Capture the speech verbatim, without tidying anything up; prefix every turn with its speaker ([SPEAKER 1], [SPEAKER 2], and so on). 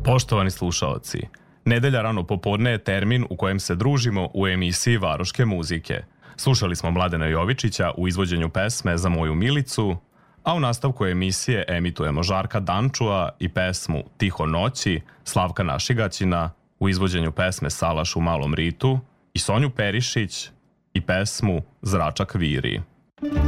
[SPEAKER 1] Poštovani slušaoci, nedelja rano popodne je termin u kojem se družimo u emisiji Varoške muzike. Slušali smo Mladena Jovičića u izvođenju pesme Za moju Milicu, a u nastavku emisije emitujemo Žarka Dančua i pesmu Tiho noći, Slavka Našigaćina u izvođenju pesme Salaš u malom ritu i Sonju Perišić i pesmu Zračak viri.